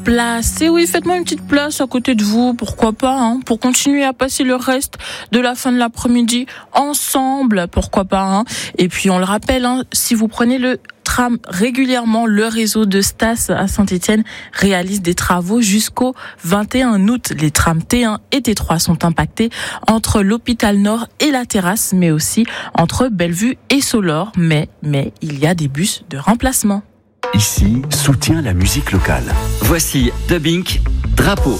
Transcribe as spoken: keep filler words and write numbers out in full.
place. Et oui, faites-moi une petite place à côté de vous, pourquoi pas, hein, pour continuer à passer le reste de la fin de l'après-midi ensemble, pourquoi pas. Hein. Et puis on le rappelle, hein, si vous prenez le tram régulièrement, le réseau de Stas à Saint-Étienne réalise des travaux jusqu'au vingt et un août. Les trams T un et T trois sont impactés entre l'hôpital Nord et la Terrasse, mais aussi entre Bellevue et Solor. Mais, mais il y a des bus de remplacement. Ici, soutient la musique locale. Voici Dubbing, Drapeau.